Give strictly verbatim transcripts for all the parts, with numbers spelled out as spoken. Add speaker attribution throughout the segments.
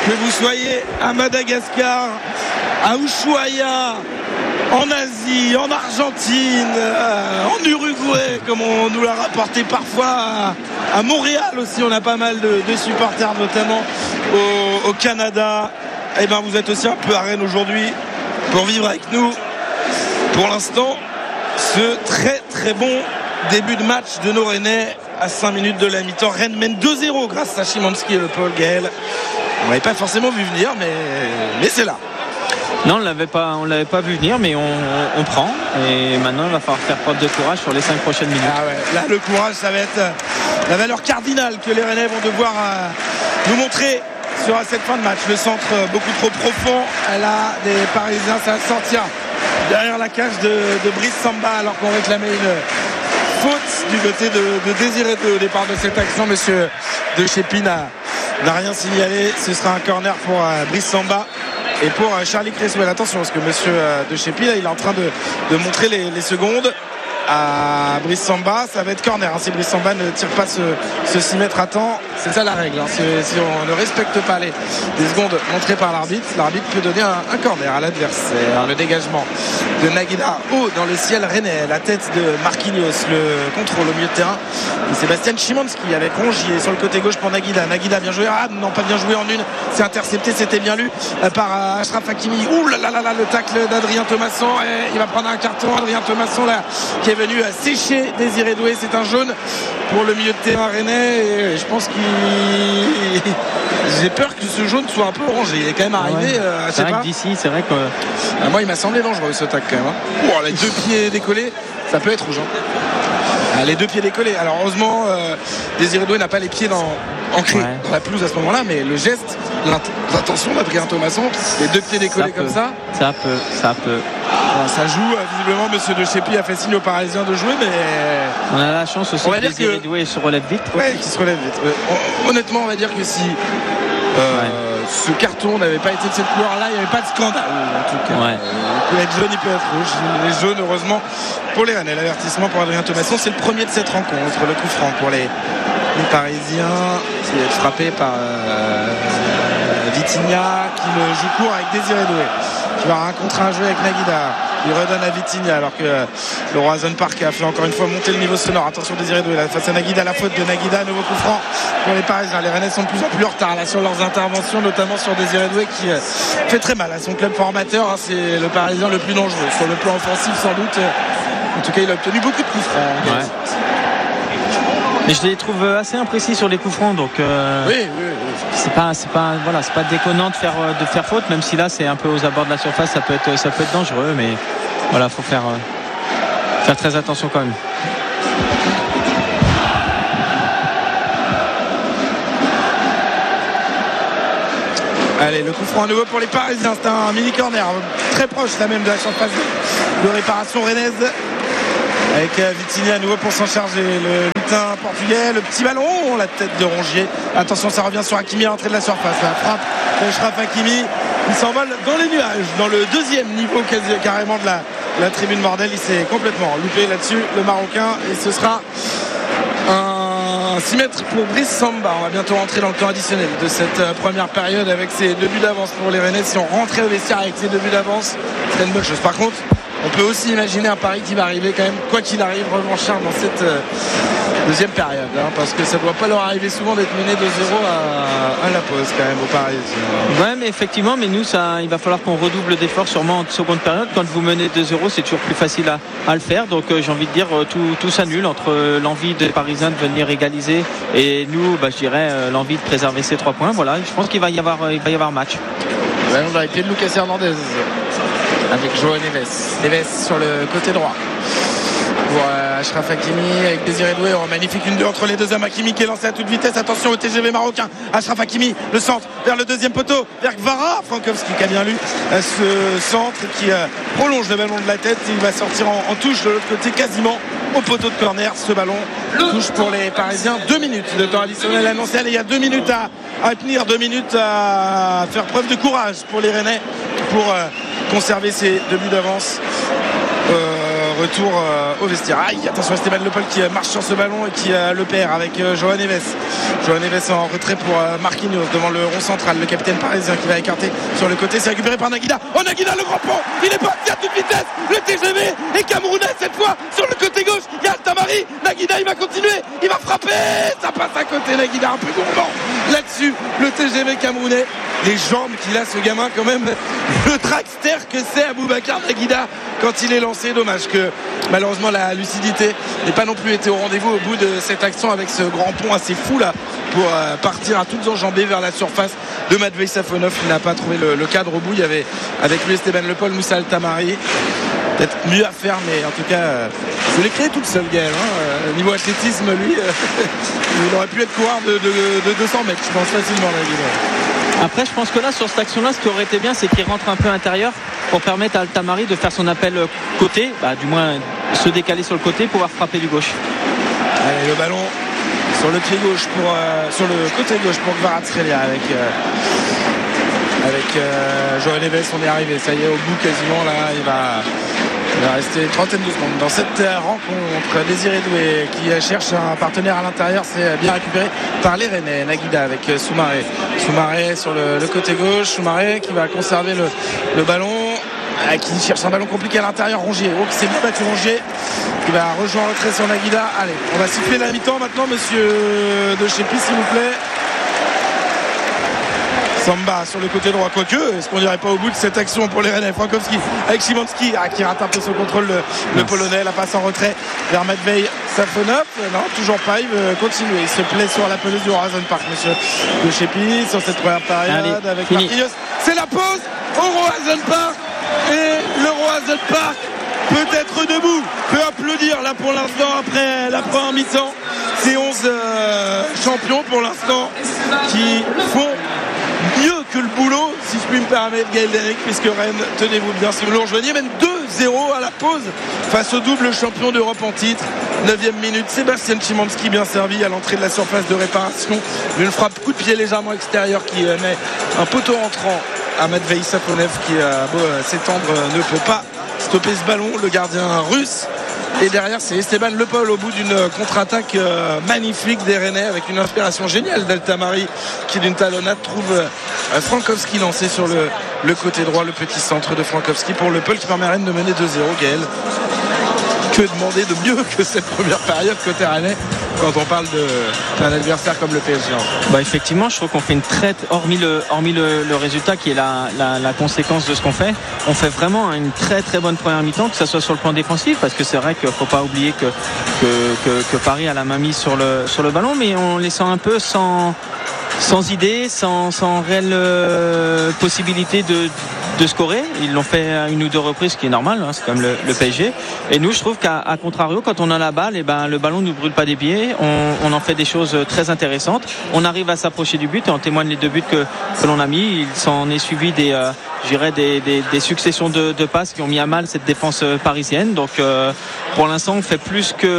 Speaker 1: que vous soyez à Madagascar, à Ushuaia, en Asie, en Argentine, euh, en Uruguay, comme on nous l'a rapporté parfois, à, à Montréal aussi, on a pas mal de, de supporters, notamment au, au Canada. Eh ben, vous êtes aussi un peu à Rennes aujourd'hui pour vivre avec nous, pour l'instant, ce très très bon début de match de nos Rennais à cinq minutes de la mi-temps. Rennes mène deux zéro grâce à Szymanski et le Paul Gaël. On l'avait pas forcément vu venir, mais, mais c'est là.
Speaker 2: Non, on l'avait pas, on l'avait pas vu venir, mais on, on, on prend. Et maintenant, il va falloir faire preuve de courage sur les cinq prochaines minutes.
Speaker 1: Ah ouais, là, le courage, ça va être la valeur cardinale que les Rennais vont devoir euh, nous montrer sur cette fin de match. Le centre beaucoup trop profond. Là, des Parisiens, ça va sortir derrière la cage de, de Brice Samba, alors qu'on réclamait une faute du côté de, de Désiré Doué au départ de cette action. Monsieur De Chépy n'a, n'a rien signalé. Ce sera un corner pour euh, Brice Samba. Et pour Charlie Cresswell, attention, parce que monsieur De Chépy, là, il est en train de, de montrer les, les secondes à Brice Samba. Ça va être corner, hein, si Brice Samba ne tire pas ce, ce six mètres à temps. C'est ça la règle, hein. si, si on ne respecte pas les, les secondes montrées par l'arbitre, l'arbitre peut donner un, un corner à l'adversaire. Le dégagement de Naguida haut dans le ciel rennais, la tête de Marquinhos, le contrôle au milieu de terrain et Sébastien Szymanski avec Rongier sur le côté gauche pour Naguida. Naguida bien joué, ah non, pas bien joué en une, c'est intercepté, c'était bien lu par Achraf Hakimi. Ouh là là là là, le tacle d'Adrien Thomasson, et il va prendre un carton. Adrien Thomasson là qui est venu sécher Désiré Doué, c'est un jaune pour le milieu de terrain rennais, et je pense qu'il j'ai peur que ce jaune soit un peu orangé. Il est quand même arrivé, ouais. euh,
Speaker 2: c'est vrai que d'ici, c'est vrai que
Speaker 1: ah, moi il m'a semblé dangereux ce tacle quand même, hein. Oh, les deux pieds décollés, ça peut être rouge, hein. Ah, les deux pieds décollés, alors heureusement euh, Désiré Doué n'a pas les pieds dans, ancrés ouais. dans la pelouse à ce moment là, mais le geste, l'intention d'Adrien Thomasson, les deux pieds décollés ça comme
Speaker 2: peut.
Speaker 1: ça
Speaker 2: ça peut, ça peut
Speaker 1: bon, ça joue, visiblement monsieur De Chépy a fait signe aux Parisiens de jouer, mais
Speaker 2: on a la chance aussi que Désiré que... Doué se relève vite.
Speaker 1: Ouais, qu'il se relève vite. Euh, honnêtement, on va dire que si euh, ouais. ce carton n'avait pas été de cette couleur-là, il n'y avait pas de scandale. En tout cas,
Speaker 2: ouais.
Speaker 1: euh, il peut être jaune, il peut être rouge. Les jaunes, heureusement, pour les Rennais. L'avertissement pour Adrien Thomasson, c'est le premier de cette rencontre. Le coup franc pour les, les Parisiens, qui est frappé par euh, Vitinha, qui le joue court avec Désiré Doué, qui va rencontrer un jeu avec Naguida. Il redonne à Vitinha, alors que euh, le Roazhon Park a fait encore une fois monter le niveau sonore. Attention Désiré Doué là, face à Naguida, la faute de Naguida, nouveau coup franc pour les Parisiens. Les Rennais sont de plus en plus en retard là sur leurs interventions, notamment sur Désiré Doué qui euh, fait très mal à son club formateur, hein. C'est le Parisien le plus dangereux sur le plan offensif sans doute. En tout cas, il a obtenu beaucoup de coups francs.
Speaker 2: Ouais. Mais je les trouve assez imprécis sur les coups francs, donc euh,
Speaker 1: oui, oui, oui.
Speaker 2: c'est pas, c'est pas, voilà, c'est pas déconnant de faire, de faire faute, même si là c'est un peu aux abords de la surface, ça peut être, ça peut être dangereux, mais voilà, faut faire, euh, faire très attention quand même.
Speaker 1: Allez, le coup franc à nouveau pour les Parisiens, c'est un mini corner très proche là même de la surface de, de réparation rennaise. Avec Vitinha à nouveau pour s'en charger, le lutin portugais, le petit ballon, la tête de Rongier. Attention, ça revient sur Hakimi à l'entrée de la surface. La frappe de Achraf Hakimi, il s'envole dans les nuages, dans le deuxième niveau quasi, carrément de la, la tribune bordel. Il s'est complètement loupé là-dessus, le Marocain, et ce sera un six mètres pour Brice Samba. On va bientôt rentrer dans le temps additionnel de cette première période avec ses deux buts d'avance pour les Rennais. Si on rentrait au vestiaire avec ces deux buts d'avance, c'est une bonne chose. Par contre, on peut aussi imaginer un pari qui va arriver quand même, quoi qu'il arrive, revanchard dans cette euh, deuxième période, hein, parce que ça ne doit pas leur arriver souvent d'être mené deux zéro à, à la pause quand même au Paris.
Speaker 2: Ouais, mais effectivement, mais nous, ça, il va falloir qu'on redouble d'efforts sûrement en seconde période. Quand vous menez deux zéro, c'est toujours plus facile à, à le faire. Donc euh, j'ai envie de dire, euh, tout, tout s'annule entre euh, l'envie des Parisiens de venir égaliser et nous, bah, je dirais, euh, l'envie de préserver ces trois points. Voilà, je pense qu'il va y avoir, euh, il va y avoir match.
Speaker 1: Ouais, on va essayer de Lucas Hernandez avec João Neves. Neves sur le côté droit pour euh, Achraf Hakimi avec Désiré Doué. Oh, magnifique une deux entre les deux hommes. Hakimi qui est lancé à toute vitesse. Attention au T G V marocain. Achraf Hakimi, le centre vers le deuxième poteau, vers Kvara. Frankowski qui a bien lu euh, ce centre qui euh, prolonge le ballon de la tête. Il va sortir en, en touche de l'autre côté, quasiment au poteau de corner. Ce ballon touche pour les Parisiens. Deux minutes de temps additionnel annoncé. Allez, il y a deux minutes à, à tenir, deux minutes à faire preuve de courage pour les Rennais pour euh, conserver ces deux buts d'avance. Euh, retour euh, au vestiaire. Aïe, attention, Esteban Le Paul qui marche sur ce ballon et qui euh, le perd avec euh, Johan Neves. Johan Neves en retrait pour euh, Marquinhos devant le rond central. Le capitaine parisien qui va écarter sur le côté. C'est récupéré par Naguida. Oh, Naguida, le grand pont. Il est parti à toute vitesse. Le T G V est camerounais cette fois sur le côté gauche. Il y a Altamari. Naguida, il va continuer. Il va frapper. Ça passe à côté. Naguida, un peu gourmand là-dessus. Le T G V camerounais. Les jambes qu'il a, ce gamin, quand même. Le trackster que c'est Aboubacar Naguida quand il est lancé. Dommage que malheureusement la lucidité n'ait pas non plus été au rendez-vous au bout de cette action avec ce grand pont assez fou là pour euh, partir à toutes enjambées vers la surface de Matvei Safonov. Il n'a pas trouvé le, le cadre au bout. Il y avait avec lui Esteban Le Paul, Moussa Altamari. Peut-être mieux à faire, mais en tout cas euh, je l'ai créé toute seule, Gaël, hein. euh, niveau athlétisme, lui euh, il aurait pu être coureur de, de, de deux cents mètres, je pense facilement là,
Speaker 2: Après, je pense que là, sur cette action-là, ce qui aurait été bien, c'est qu'il rentre un peu intérieur pour permettre à Altamari de faire son appel côté, bah, du moins se décaler sur le côté, pouvoir frapper du gauche.
Speaker 1: Allez, le ballon sur le pied gauche pour euh, sur le côté gauche pour Kvaratskhelia avec euh, avec euh, Johan Neves. On est arrivé, ça y est, au bout quasiment là. Il va Il va rester une trentaine de secondes dans cette rencontre. Désiré Doué qui cherche un partenaire à l'intérieur, c'est bien récupéré par les Rennais. Naguida avec Soumaré. Soumaré sur le, le côté gauche. Soumaré qui va conserver le, le ballon, qui cherche un ballon compliqué à l'intérieur. Rongier, oh, qui s'est bien battu. Rongier qui va rejoindre en retrait sur Naguida. Allez, on va siffler la mi-temps maintenant, monsieur De Chépi, s'il vous plaît. Samba sur le côté droit, quoique est-ce qu'on n'irait pas au bout de cette action pour les Rennais? Frankowski avec Szymanski, ah, qui rate un peu son contrôle, le, le polonais. La passe en retrait vers Matvei Safonov. Non, toujours pas, il veut continuer. Il se plaît sur la pelouse du Roazhon Park, monsieur De Chépi, sur cette première période. Allez, avec fini. Marquinhos. C'est la pause au Roazhon Park et le Roazhon Park peut être debout, peut applaudir là pour l'instant après la première mi-temps. Ces onze euh, champions pour l'instant qui font mieux que le boulot, si je puis me permettre, Gaël Deric, puisque Rennes, tenez-vous bien si vous le rejoignez, mène deux zéro à la pause face au double champion d'Europe en titre. neuvième minute, Sébastien Szymanski bien servi à l'entrée de la surface de réparation d'une frappe coup de pied légèrement extérieur qui met un poteau entrant à Matvei Safonov qui a beau s'étendre ne peut pas stopper ce ballon, le gardien russe. Et derrière, c'est Esteban Le Paul au bout d'une contre-attaque euh, magnifique des Rennais avec une inspiration géniale d'Altamari qui d'une talonnade trouve euh, Frankowski lancé sur le, le côté droit, le petit centre de Frankowski pour Le Paul qui permet à Rennes de mener deux zéro. Gaël, que demander de mieux que cette première période côté Rennais quand on parle de, d'un adversaire comme le P S G?
Speaker 2: Bah effectivement, je trouve qu'on fait une traite, hormis le, hormis le, le résultat qui est la, la, la conséquence de ce qu'on fait, on fait vraiment une très très bonne première mi-temps, que ce soit sur le plan défensif, parce que c'est vrai qu'il ne faut pas oublier que, que, que, que Paris a la main mise sur le, sur le ballon, mais on les sent un peu sans, sans idée, sans, sans réelle euh, possibilité de, de scorer. Ils l'ont fait à une ou deux reprises, ce qui est normal, hein, c'est comme le, le P S G. Et nous, je trouve qu'à à contrario, quand on a la balle, et ben, le ballon ne nous brûle pas des pieds. On, on en fait des choses très intéressantes. On arrive à s'approcher du but et on témoigne les deux buts que, que l'on a mis. Il s'en est suivi des, euh, je dirais des, des, des successions de, de passes qui ont mis à mal cette défense parisienne. Donc, euh, pour l'instant, on fait plus que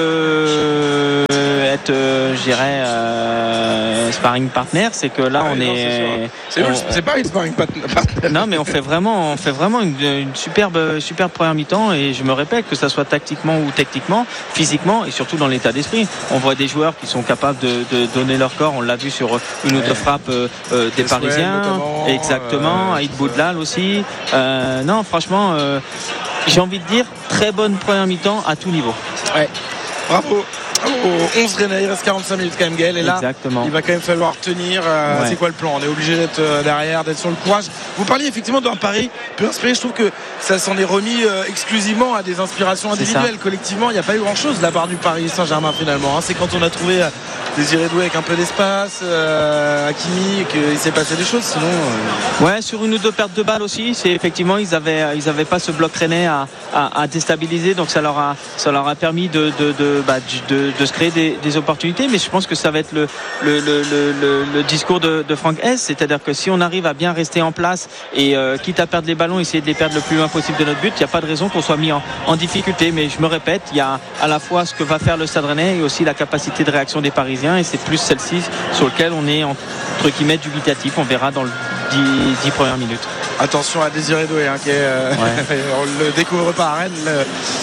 Speaker 2: euh, être, euh, je dirais, euh, sparring partner. C'est que là, ah, on non, est.
Speaker 1: C'est, c'est, on, c'est pas une sparring partner.
Speaker 2: Non, mais on fait vraiment, on fait vraiment une, une superbe, superbe première mi-temps. Et je me répète, que ça soit tactiquement ou techniquement, physiquement et surtout dans l'état d'esprit. On voit des joueurs qui sont capables de, de donner leur corps. On l'a vu sur une ou deux frappes euh, euh, des Parisiens. Exactement. Euh, Aïd Boudlal aussi. Euh, non, franchement, euh, j'ai envie de dire très bonne première mi-temps à tout niveau.
Speaker 1: Ouais. Bravo. Au onze Rennais, il reste quarante-cinq minutes quand même, Gaël. Et là, exactement, il va quand même falloir tenir. Euh, ouais. C'est quoi le plan? On est obligé d'être euh, derrière, d'être sur le courage. Vous parliez effectivement d'un pari peu inspiré. Je trouve que ça s'en est remis euh, exclusivement à des inspirations individuelles. Collectivement, il n'y a pas eu grand-chose de la part du Paris Saint-Germain finalement. Hein. C'est quand on a trouvé euh, Désiré Doué avec un peu d'espace, euh, Hakimi, qu'il s'est passé des choses. Sinon, euh...
Speaker 2: ouais, sur une ou deux pertes de balles aussi. C'est effectivement, ils avaient, ils avaient pas ce bloc rennais à, à, à déstabiliser, donc ça leur a, ça leur a permis de, de, de, bah, de de se créer des, des opportunités. Mais je pense que ça va être le, le, le, le, le discours de, de Franck Hez, c'est-à-dire que si on arrive à bien rester en place et euh, quitte à perdre les ballons, essayer de les perdre le plus loin possible de notre but, il n'y a pas de raison qu'on soit mis en, en difficulté. Mais je me répète, il y a à la fois ce que va faire le Stade Rennais et aussi la capacité de réaction des Parisiens, et c'est plus celle-ci sur laquelle on est entre guillemets dubitatif. On verra dans le dix premières minutes.
Speaker 1: Attention à Désiré Doué, hein, qui est, euh, ouais. On le découvre pas à Rennes, le,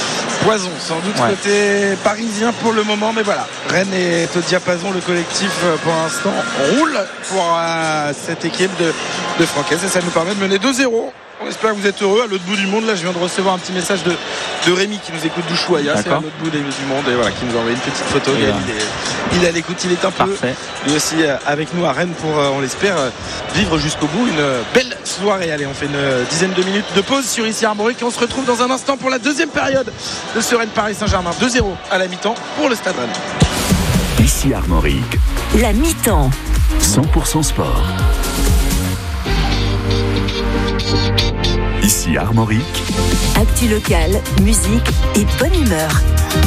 Speaker 1: poison sans doute
Speaker 2: Ouais.
Speaker 1: côté parisien pour le moment, mais voilà, Rennes est au diapason, le collectif pour l'instant roule pour euh, cette équipe de, de Francaise et ça nous permet de mener deux zéro. On espère que vous êtes heureux à l'autre bout du monde. Là je viens de recevoir un petit message de, de Rémi qui nous écoute d'Ushuaïa, c'est à l'autre bout du monde, et voilà, qui nous a envoyé une petite photo.
Speaker 2: Et
Speaker 1: il,
Speaker 2: là.
Speaker 1: il, est, il est à l'écoute, il est un peu
Speaker 2: Parfait.
Speaker 1: lui aussi euh, avec nous à Rennes pour, euh, on l'espère, euh, vivre jusqu'au bout une euh, belle soirée. Allez, on fait une euh, dizaine de minutes de pause sur Ici Armorique et on se retrouve dans un instant pour la deuxième période de ce Rennes Paris Saint-Germain. deux zéro à la mi-temps pour le Stade Rennes.
Speaker 3: Ici Armorique,
Speaker 4: La mi-temps.
Speaker 3: cent pour cent sport. Ici Armorique,
Speaker 4: Actu locale, musique et bonne humeur.